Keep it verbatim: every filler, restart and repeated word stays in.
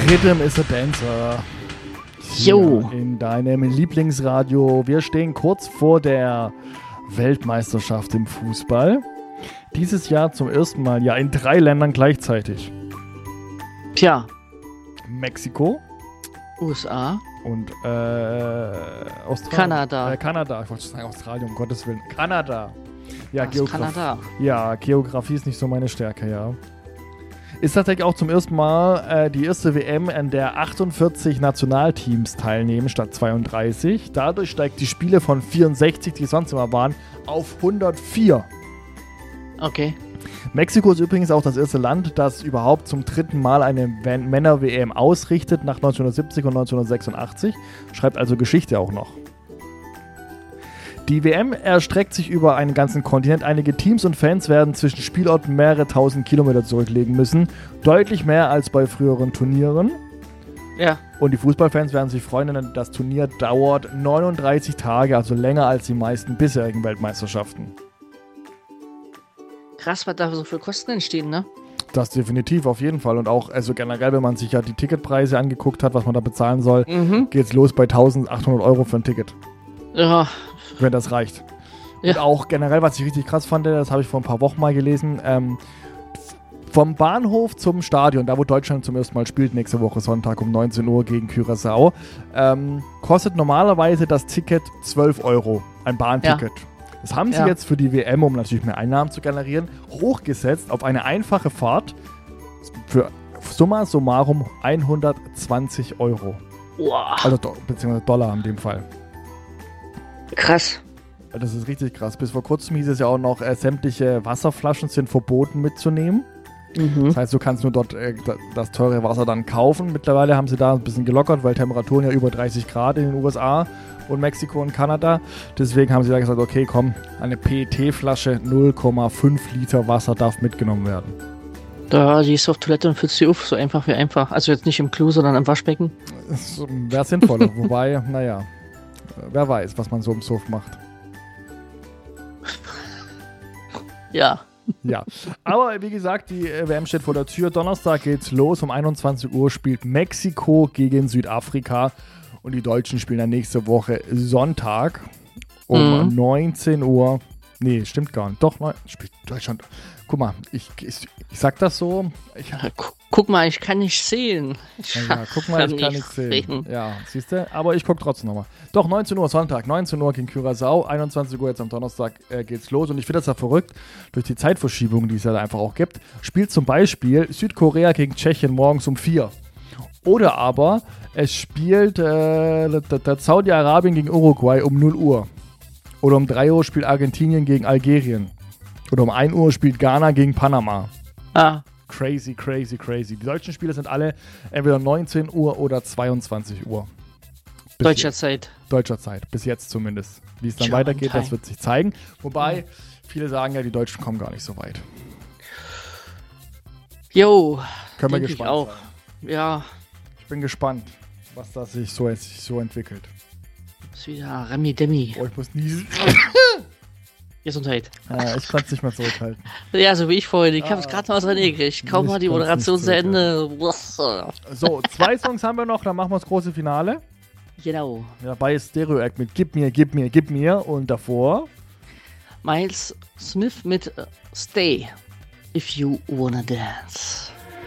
Rhythm is a Dancer. Jo. In deinem Lieblingsradio. Wir stehen kurz vor der Weltmeisterschaft im Fußball. Dieses Jahr zum ersten Mal ja in drei Ländern gleichzeitig. Tja. Mexiko. U S A. Und äh, Australien. Kanada. Äh, Kanada. Ich wollte sagen Australien, um Gottes Willen. Kanada. Ja, Was, Geograf- Kanada. Ja, Geografie ist nicht so meine Stärke, ja. Ist tatsächlich auch zum ersten Mal äh, die erste W M, an der achtundvierzig Nationalteams teilnehmen statt zweiunddreißig. Dadurch steigt die Spiele von vierundsechzig, die sonst immer waren, auf hundertvier. Okay. Mexiko ist übrigens auch das erste Land, das überhaupt zum dritten Mal eine Männer-W M ausrichtet, nach neunzehnhundertsiebzig und neunzehnhundertsechsundachtzig. Schreibt also Geschichte auch noch. Die W M erstreckt sich über einen ganzen Kontinent. Einige Teams und Fans werden zwischen Spielorten mehrere tausend Kilometer zurücklegen müssen. Deutlich mehr als bei früheren Turnieren. Ja. Und die Fußballfans werden sich freuen, denn das Turnier dauert neununddreißig Tage, also länger als die meisten bisherigen Weltmeisterschaften. Krass, was da so für Kosten entstehen, ne? Das definitiv, auf jeden Fall. Und auch, also generell, wenn man sich ja die Ticketpreise angeguckt hat, was man da bezahlen soll, Mhm. geht's los bei eintausendachthundert Euro für ein Ticket. Ja. Wenn das reicht. Ja. Und auch generell, was ich richtig krass fand, das habe ich vor ein paar Wochen mal gelesen, ähm, vom Bahnhof zum Stadion, da wo Deutschland zum ersten Mal spielt, nächste Woche Sonntag um neunzehn Uhr gegen Curaçao, ähm, kostet normalerweise das Ticket zwölf Euro, ein Bahnticket. Ja. Das haben sie Ja. jetzt für die W M, um natürlich mehr Einnahmen zu generieren, hochgesetzt auf eine einfache Fahrt für summa summarum hundertzwanzig Euro. Wow. Also do- beziehungsweise Dollar in dem Fall. Krass. Das ist richtig krass. Bis vor kurzem hieß es ja auch noch, äh, sämtliche Wasserflaschen sind verboten mitzunehmen. Mhm. Das heißt, du kannst nur dort äh, das teure Wasser dann kaufen. Mittlerweile haben sie da ein bisschen gelockert, weil Temperaturen ja über dreißig Grad in den U S A und Mexiko und Kanada. Deswegen haben sie da gesagt, okay, komm, eine P E T-Flasche null Komma fünf Liter Wasser darf mitgenommen werden. Da gehst du auf Toilette und füllst sie auf, so einfach wie einfach. Also jetzt nicht im Klo, sondern im Waschbecken. Das wäre sinnvoller. Wobei, naja, wer weiß, was man so im Suff macht. Ja. Ja, aber wie gesagt, die W M steht vor der Tür. Donnerstag geht's los. Um einundzwanzig Uhr spielt Mexiko gegen Südafrika. Und die Deutschen spielen dann nächste Woche Sonntag um Mhm. neunzehn Uhr. Nee, stimmt gar nicht. Doch, neun, spielt Deutschland. Guck mal, ich, ich, ich sag das so. Ich, Guck, guck mal, ich kann nicht sehen. Ich ja, guck mal, ich kann nicht sehen. Ja, siehst du? Aber ich guck trotzdem nochmal. Doch, neunzehn Uhr Sonntag, neunzehn Uhr gegen Curaçao, einundzwanzig Uhr jetzt am Donnerstag äh, geht's los. Und ich finde das ja verrückt, durch die Zeitverschiebung, die es ja da einfach auch gibt, spielt zum Beispiel Südkorea gegen Tschechien morgens um vier. Oder aber es spielt äh, das, das Saudi-Arabien gegen Uruguay um null Uhr. Oder um drei Uhr spielt Argentinien gegen Algerien. Oder um ein Uhr spielt Ghana gegen Panama. Ah. Crazy, crazy, crazy. Die deutschen Spiele sind alle entweder neunzehn Uhr oder zweiundzwanzig Uhr. Bis Deutscher jetzt. Zeit. Deutscher Zeit, bis jetzt zumindest. Wie es dann Tja, weitergeht, okay. das wird sich zeigen. Wobei, viele sagen ja, die Deutschen kommen gar nicht so weit. Jo. Können wir denk ich gespannt auch. sein. Ja. Ich bin gespannt, was das sich so, sich so entwickelt. Ist wieder Remi Demi. Oh, ich muss niesen. Gesundheit. äh, ich kann es nicht mehr zurückhalten. Ja, so wie ich vorhin. Ich Ah. habe es gerade mal dran hingekriegt. Kaum Ich mal die kann's Moderation nicht zu Ende. So, zwei Songs haben wir noch, dann machen wir das große Finale. Genau. Dabei ist Stereo Act mit Gib mir, gib mir, gib mir. Und davor Miles Smith mit äh, Stay, if you wanna dance.